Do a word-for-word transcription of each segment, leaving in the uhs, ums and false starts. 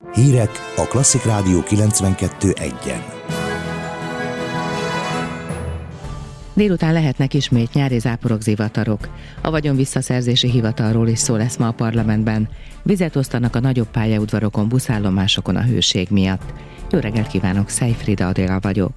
Hírek a Klasszik Rádió kilencvenkettő egyen. Délután lehetnek ismét nyári záporok, zivatarok. A vagyon visszaszerzési hivatalról is szó lesz ma a parlamentben. Vizet osztanak a nagyobb pályaudvarokon, buszállomásokon a hőség miatt. Jó reggelt kívánok, Szejfrida Adéla vagyok.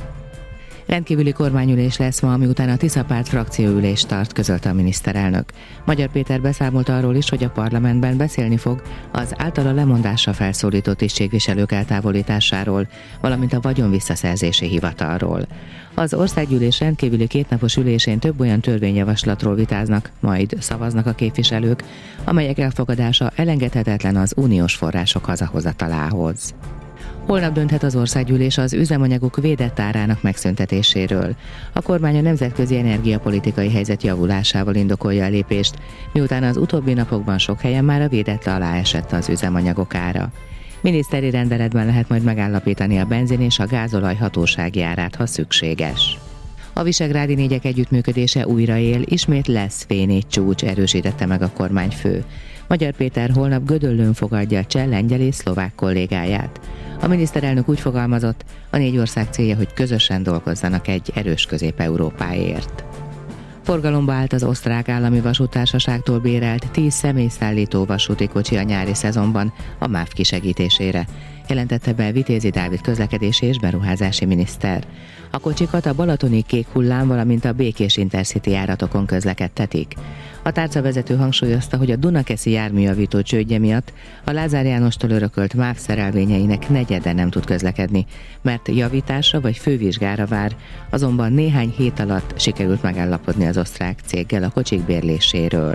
Rendkívüli kormányülés lesz ma, miután a Tisza párt frakcióülést tart, közölte a miniszterelnök. Magyar Péter beszámolt arról is, hogy a parlamentben beszélni fog az általa lemondásra felszólított tisztségviselők eltávolításáról, valamint a vagyon visszaszerzési hivatalról. Az országgyűlés rendkívüli kétnapos ülésén több olyan törvényjavaslatról vitáznak, majd szavaznak a képviselők, amelyek elfogadása elengedhetetlen az uniós források hazahozatalához. Holnap dönthet az országgyűlés az üzemanyagok védett árának megszüntetéséről. A kormány a nemzetközi energiapolitikai helyzet javulásával indokolja a lépést, miután az utóbbi napokban sok helyen már a védett alá esett az üzemanyagok ára. Miniszteri rendeletben lehet majd megállapítani a benzin és a gázolaj hatósági árát, ha szükséges. A visegrádi négyek együttműködése újraél, ismét lesz vé négy csúcs, erősítette meg a kormányfő. Magyar Péter holnap Gödöllőn fogadja a cseh, lengyel és szlovák kollégáját. A miniszterelnök úgy fogalmazott, a négy ország célja, hogy közösen dolgozzanak egy erős Közép-Európáért. Forgalomba állt az osztrák állami vasúttársaságtól bérelt tíz személyszállító vasúti kocsi a nyári szezonban a MÁV kisegítésére, jelentette be Vitézi Dávid közlekedési és beruházási miniszter. A kocsikat a balatoni Kék Hullám, valamint a Békés Intercity járatokon közlekedtetik. A tárcavezető hangsúlyozta, hogy a Dunakeszi járműjavító csődje miatt a Lázár Jánostól örökölt MÁV szerelvényeinek negyede nem tud közlekedni, mert javításra vagy fővizsgára vár, azonban néhány hét alatt sikerült megállapodni az osztrák céggel a kocsik bérléséről.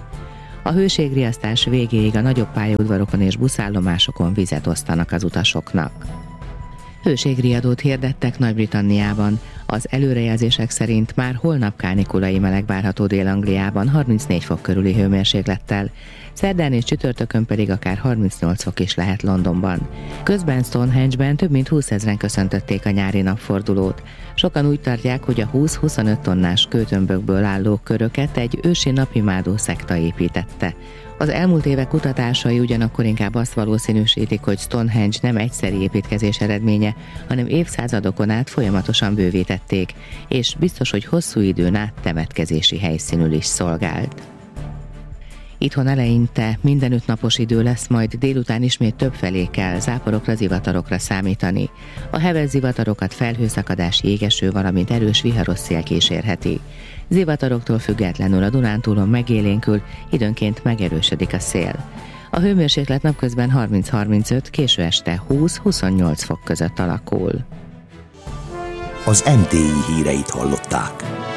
A hőségriasztás végéig a nagyobb pályaudvarokon és buszállomásokon vizet osztanak az utasoknak. Hőségriadót hirdettek Nagy-Britanniában. Az előrejelzések szerint már holnap kánikulai meleg várható Dél-Angliában harmincnégy fok körüli hőmérséklettel, szerdán és csütörtökön pedig akár harmincnyolc fok is lehet Londonban. Közben Stonehenge-ben több mint húszezren köszöntötték a nyári napfordulót. Sokan úgy tartják, hogy a húsz-huszonöt tonnás kőtömbökből álló köröket egy ősi napimádó szekta építette. Az elmúlt évek kutatásai ugyanakkor inkább azt valószínűsítik, hogy Stonehenge nem egyszeri építkezés eredménye, hanem évszázadokon át folyamatosan bővítették, és biztos, hogy hosszú időn át temetkezési helyszínül is szolgált. Itthon eleinte mindenütt napos idő lesz, majd délután ismét többfelé kell záporokra, zivatarokra számítani. A heves zivatarokat felhőszakadás, jégeső, valamint erős viharos szél kísérheti. Zivataroktól függetlenül a Dunántúlon megélénkül, időnként megerősödik a szél. A hőmérséklet napközben harminc-harmincöt, késő este húsz-huszonnyolc fok között alakul. Az em té i híreit hallották.